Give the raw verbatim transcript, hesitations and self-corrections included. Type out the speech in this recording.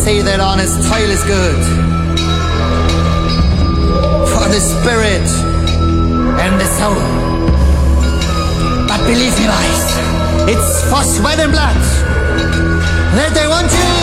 say that honest toil is good for the spirit and the soul. But believe me, boys, it's for sweat and blood that they want you